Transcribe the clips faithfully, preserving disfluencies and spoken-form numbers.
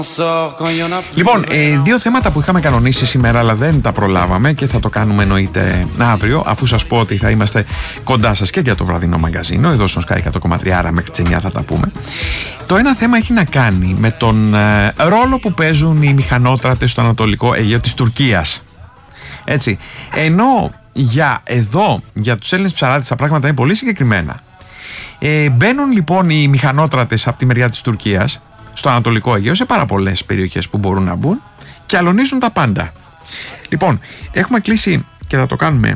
Λοιπόν, ε, δύο θέματα που είχαμε κανονίσει σήμερα αλλά δεν τα προλάβαμε και θα το κάνουμε εννοείται αύριο, αφού σας πω ότι θα είμαστε κοντά σας και για το βραδινό μαγκαζίνο εδώ στο Sky εκατό κόμμα τρία, άρα μέχρι τις εννιά θα τα πούμε. Το ένα θέμα έχει να κάνει με τον ε, ρόλο που παίζουν οι μηχανότρατες στο Ανατολικό Αιγαίο της Τουρκίας. Έτσι, ενώ για εδώ, για τους Έλληνες ψαράδες τα πράγματα είναι πολύ συγκεκριμένα. Ε, μπαίνουν λοιπόν οι μηχανότρατες από τη μεριά της Τουρκίας στο Ανατολικό Αιγαίο σε πάρα πολλές περιοχές που μπορούν να μπουν και αλωνίζουν τα πάντα. Λοιπόν, έχουμε κλείσει και θα το κάνουμε.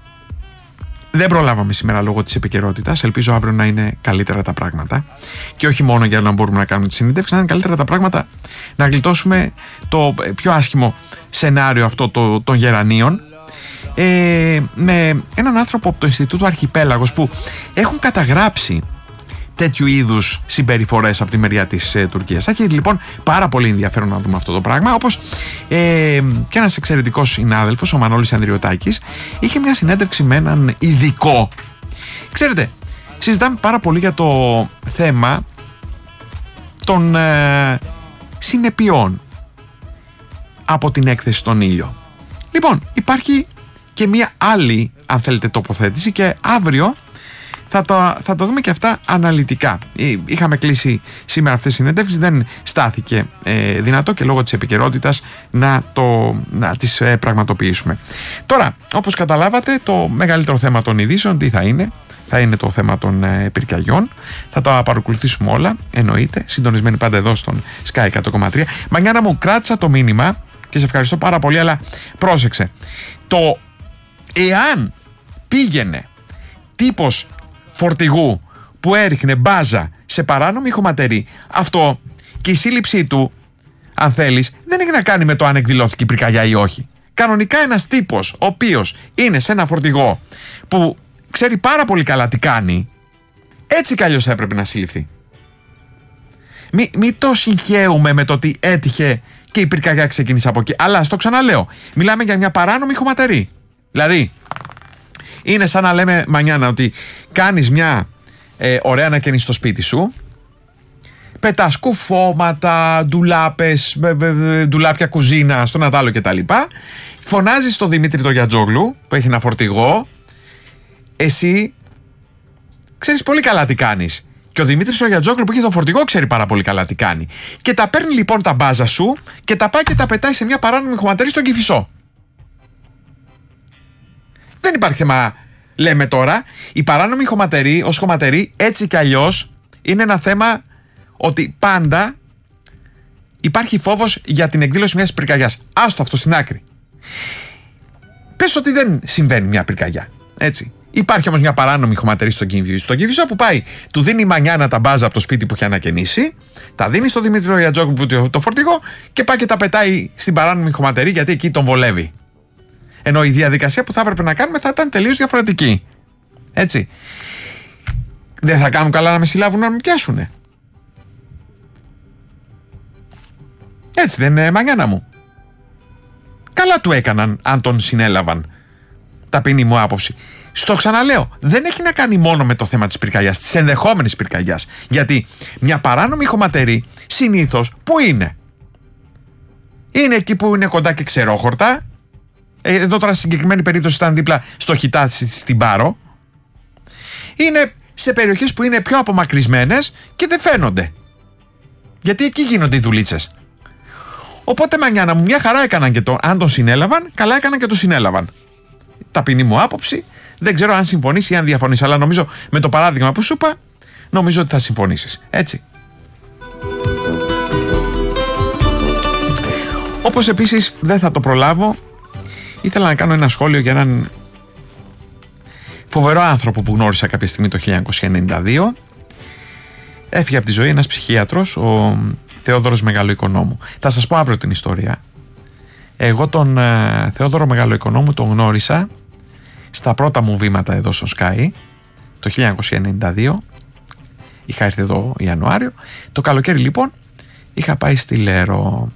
Δεν προλάβαμε σήμερα λόγω της επικαιρότητας. Ελπίζω αύριο να είναι καλύτερα τα πράγματα. Και όχι μόνο για να μπορούμε να κάνουμε τη συνέντευξη, να είναι καλύτερα τα πράγματα, να γλιτώσουμε το πιο άσχημο σενάριο αυτό το, των γερανίων. Ε, με έναν άνθρωπο από το Ινστιτούτο Αρχιπέλαγος που έχουν καταγράψει τέτοιου είδους συμπεριφορές από τη μεριά της ε, Τουρκίας. Θα έχει λοιπόν πάρα πολύ ενδιαφέρον να δούμε αυτό το πράγμα, όπως ε, και ένας εξαιρετικός συνάδελφος, ο Μανώλης Ανδριωτάκης, είχε μια συνέντευξη με έναν ειδικό. Ξέρετε, συζητάμε πάρα πολύ για το θέμα των ε, συνεπειών από την έκθεση στον ήλιο. Λοιπόν, υπάρχει και μια άλλη, αν θέλετε, τοποθέτηση και αύριο θα το, θα το δούμε και αυτά αναλυτικά. Είχαμε κλείσει σήμερα αυτές τις συνέντευξεις, δεν στάθηκε ε, δυνατό και λόγω της επικαιρότητας να, το, να τις ε, πραγματοποιήσουμε. Τώρα, όπως καταλάβατε, το μεγαλύτερο θέμα των ειδήσεων τι θα είναι? Θα είναι το θέμα των ε, πυρκαγιών. Θα τα παρακολουθήσουμε όλα, εννοείται, συντονισμένοι πάντα εδώ στον Sky εκατό κόμμα τρία. Μανιάνα μου, κράτησα το μήνυμα και σε ευχαριστώ πάρα πολύ, αλλά πρόσεξε. Το εάν πήγαινε τύπος φορτηγού που έριχνε μπάζα σε παράνομη χωματερή, αυτό και η σύλληψή του, αν θέλεις, δεν έχει να κάνει με το αν εκδηλώθηκε η πυρκαγιά ή όχι. Κανονικά ένας τύπος ο οποίος είναι σε ένα φορτηγό που ξέρει πάρα πολύ καλά τι κάνει, έτσι κι αλλιώς θα έπρεπε να συλληφθεί. Μη, μη το συγχαίουμε με το ότι έτυχε και η πυρκαγιά ξεκίνησε από εκεί. Αλλά στο ξαναλέω, μιλάμε για μια παράνομη χωματερή. Δηλαδή, είναι σαν να λέμε, Μανιάνα, ότι κάνεις μια ε, ωραία ανακαίνιση στο σπίτι σου, πετάς κουφώματα, ντουλάπες, ντουλάπια κουζίνα στον Νατάλο κτλ. Φωνάζεις τον Δημήτρη τον Γιατζόγλου που έχει ένα φορτηγό. Εσύ ξέρεις πολύ καλά τι κάνεις. Και ο Δημήτρης ο Γιατζόγλου που έχει το φορτηγό ξέρει πάρα πολύ καλά τι κάνει. Και τα παίρνει λοιπόν τα μπάζα σου και τα πάει και τα πετάει σε μια παράνομη χωματερή στον Κηφισό. Δεν υπάρχει θέμα, λέμε τώρα. Η παράνομη χωματερή ως χωματερή, έτσι κι αλλιώς, είναι ένα θέμα ότι πάντα υπάρχει φόβος για την εκδήλωση μιας πυρκαγιάς. Άστο αυτό στην άκρη. Πες ότι δεν συμβαίνει μια πυρκαγιά, έτσι. Υπάρχει όμως μια παράνομη χωματερή στον Κηφισό που πάει, του δίνει η Μανιάνα τα μπάζα από το σπίτι που έχει ανακαινήσει, τα δίνει στο Δημήτριο Γιατζόγλου που το, το φορτηγό και πάει και τα πετάει στην παράνομη χωματερή γιατί εκεί τον βολεύει. Ενώ η διαδικασία που θα έπρεπε να κάνουμε θα ήταν τελείως διαφορετική. Έτσι. Δεν θα κάνουν καλά να με συλλάβουν να με πιάσουνε. Έτσι δεν είναι, Μανιάνα μου? Καλά του έκαναν αν τον συνέλαβαν. Ταπεινή μου άποψη. Στο ξαναλέω, δεν έχει να κάνει μόνο με το θέμα της πυρκαγιάς, της ενδεχόμενης πυρκαγιάς. Γιατί μια παράνομη χωματερή συνήθως πού είναι? Είναι εκεί που είναι κοντά και ξερόχορτα. Εδώ τώρα στη συγκεκριμένη περίπτωση ήταν δίπλα στο Χιτάτσι στην Πάρο. Είναι σε περιοχές που είναι πιο απομακρυσμένες και δεν φαίνονται. Γιατί εκεί γίνονται οι δουλίτσες. Οπότε, Μανιάνα μου, μια χαρά έκαναν και το. Αν τον συνέλαβαν, καλά έκαναν και το συνέλαβαν. Ταπεινή μου άποψη. Δεν ξέρω αν συμφωνείς ή αν διαφωνείς, αλλά νομίζω με το παράδειγμα που σου είπα, νομίζω ότι θα συμφωνήσεις. Έτσι. Όπως επίσης δεν θα το προλάβω, ήθελα να κάνω ένα σχόλιο για έναν φοβερό άνθρωπο που γνώρισα κάποια στιγμή το χίλια εννιακόσια ενενήντα δύο. Έφυγε από τη ζωή ένας ψυχίατρος, ο Θεόδωρος Μεγαλοοικονόμου. Θα σας πω αύριο την ιστορία. Εγώ τον ε, Θεόδωρο Μεγαλοοικονόμου τον γνώρισα στα πρώτα μου βήματα εδώ στο Sky το χίλια εννιακόσια ενενήντα δύο. Είχα έρθει εδώ Ιανουάριο. Το καλοκαίρι λοιπόν είχα πάει στη Λέρο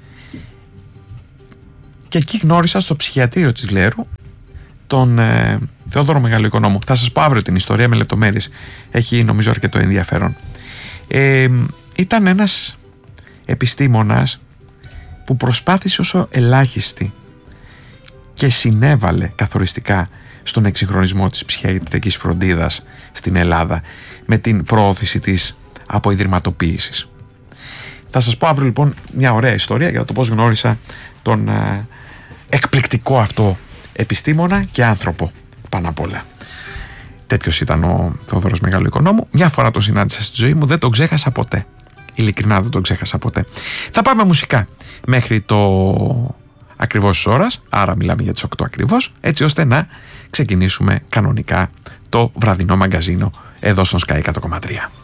και εκεί γνώρισα στο ψυχιατρίο της Λέρου τον ε, Θεόδωρο Μεγαλοοικονόμου. Θα σας πω αύριο την ιστορία με λεπτομέρειες. Έχει νομίζω αρκετό ενδιαφέρον. Ε, ήταν ένας επιστήμονας που προσπάθησε όσο ελάχιστη και συνέβαλε καθοριστικά στον εξυγχρονισμό της ψυχιατρικής φροντίδας στην Ελλάδα με την προώθηση της αποϊδρυματοποίησης. Θα σας πω αύριο λοιπόν μια ωραία ιστορία για το πώς γνώρισα τον α, εκπληκτικό αυτό επιστήμονα και άνθρωπο πάνω απ' όλα. Τέτοιος ήταν ο Θόδωρος Μεγαλοοικονόμου. Μια φορά τον συνάντησα στη ζωή μου, δεν τον ξέχασα ποτέ. Ειλικρινά δεν τον ξέχασα ποτέ. Θα πάμε μουσικά μέχρι το ακριβώς της ώρας, άρα μιλάμε για τις οκτώ ακριβώς, έτσι ώστε να ξεκινήσουμε κανονικά το βραδινό μαγκαζίνο εδώ στον Sky εκατό κόμμα τρία.